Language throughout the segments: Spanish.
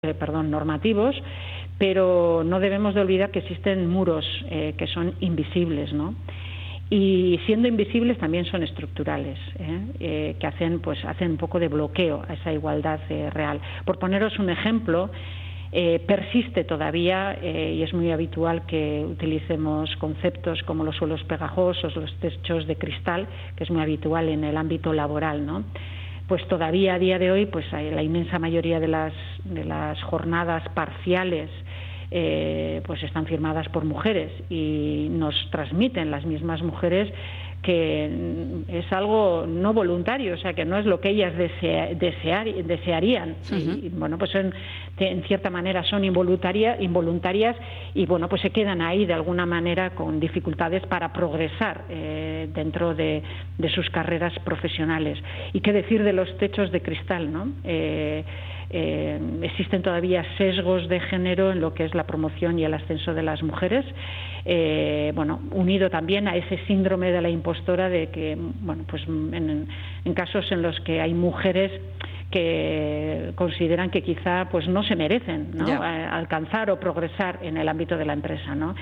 normativos, pero no debemos de olvidar que existen muros que son invisibles, ¿no? Y siendo invisibles también son estructurales, que hacen un poco de bloqueo a esa igualdad real. Por poneros un ejemplo, persiste todavía, y es muy habitual que utilicemos conceptos como los suelos pegajosos, los techos de cristal, que es muy habitual en el ámbito laboral, ¿no? Pues todavía a día de hoy, pues la inmensa mayoría de las jornadas parciales pues están firmadas por mujeres, y nos transmiten las mismas mujeres que es algo no voluntario, o sea, que no es lo que ellas desearían. Y bueno, pues en cierta manera son involuntarias, y bueno, pues se quedan ahí de alguna manera con dificultades para progresar dentro de sus carreras profesionales. Y qué decir de los techos de cristal, ¿no? Existen todavía sesgos de género en lo que es la promoción y el ascenso de las mujeres, unido también a ese síndrome de la impostora, de que, bueno, pues en casos en los que hay mujeres que consideran que quizá pues no se merecen, ¿no? Alcanzar o progresar en el ámbito de la empresa, ¿no?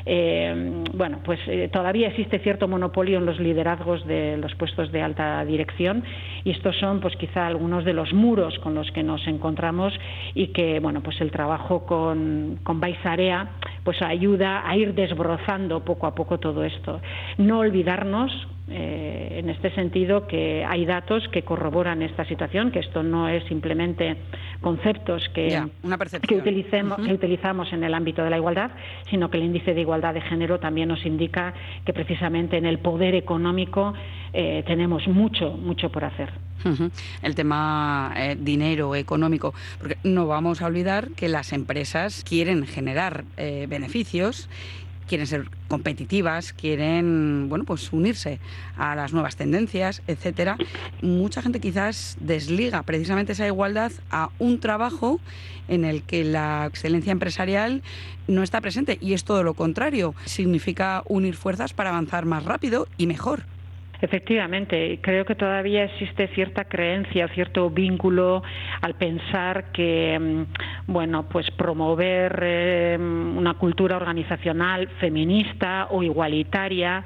Todavía existe cierto monopolio en los liderazgos de los puestos de alta dirección, y estos son pues quizá algunos de los muros con los que nos encontramos, y que bueno, pues el trabajo con Baisarea pues ayuda a ir desbrozando poco a poco todo esto. No olvidarnos en este sentido que hay datos que corroboran esta situación, que esto no es simplemente conceptos que utilizamos en el ámbito de la igualdad, sino que el índice de igualdad de género también nos indica que precisamente en el poder económico tenemos mucho por hacer. El tema dinero económico, porque no vamos a olvidar que las empresas quieren generar beneficios, quieren ser competitivas, quieren, bueno, pues unirse a las nuevas tendencias, etcétera. Mucha gente quizás desliga precisamente esa igualdad a un trabajo en el que la excelencia empresarial no está presente, y es todo lo contrario. Significa unir fuerzas para avanzar más rápido y mejor. Efectivamente, creo que todavía existe cierta creencia, cierto vínculo al pensar que, bueno, pues promover una cultura organizacional feminista o igualitaria,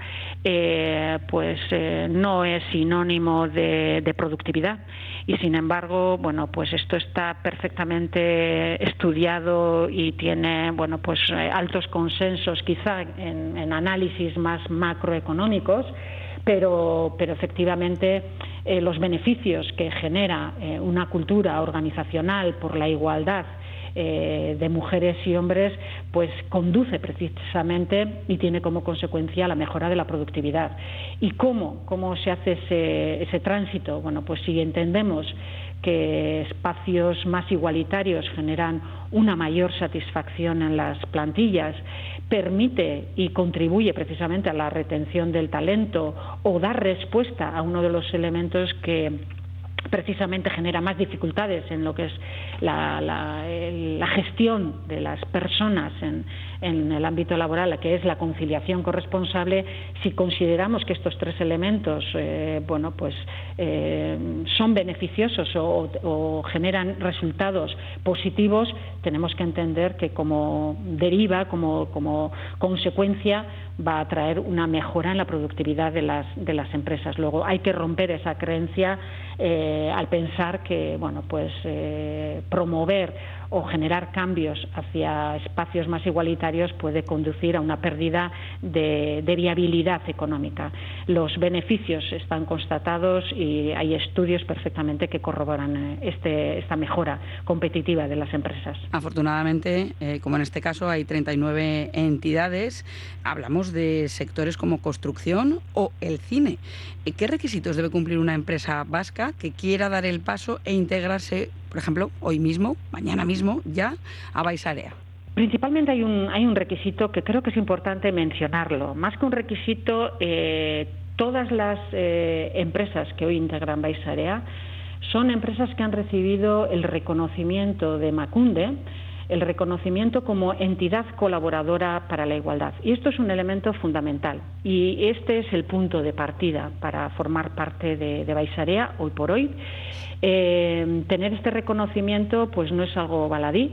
no es sinónimo de productividad. Y sin embargo, bueno, pues esto está perfectamente estudiado y tiene, bueno, pues altos consensos, quizá en análisis más macroeconómicos. Pero efectivamente los beneficios que genera una cultura organizacional por la igualdad de mujeres y hombres, pues conduce precisamente y tiene como consecuencia la mejora de la productividad. ¿Y cómo se hace ese tránsito? Bueno, pues si entendemos que espacios más igualitarios generan una mayor satisfacción en las plantillas, permite y contribuye precisamente a la retención del talento, o dar respuesta a uno de los elementos que precisamente genera más dificultades en lo que es la gestión de las personas en el ámbito laboral, que es la conciliación corresponsable. Si consideramos que estos tres elementos son beneficiosos o generan resultados positivos, tenemos que entender que como deriva, como consecuencia, va a traer una mejora en la productividad de las empresas. Luego hay que romper esa creencia al pensar que promover o generar cambios hacia espacios más igualitarios puede conducir a una pérdida de viabilidad económica. Los beneficios están constatados y hay estudios perfectamente que corroboran esta mejora competitiva de las empresas. Afortunadamente, como en este caso, hay 39 entidades. Hablamos de sectores como construcción o el cine. ¿Qué requisitos debe cumplir una empresa vasca que quiera dar el paso e integrarse, por ejemplo, hoy mismo, mañana mismo, ya a Baisarea? Principalmente hay un requisito que creo que es importante mencionarlo. Más que un requisito, todas las empresas que hoy integran Baisarea son empresas que han recibido el reconocimiento de Emakunde el reconocimiento como entidad colaboradora para la igualdad. Y esto es un elemento fundamental. Y este es el punto de partida para formar parte de Baisarea hoy por hoy. Tener este reconocimiento pues no es algo baladí,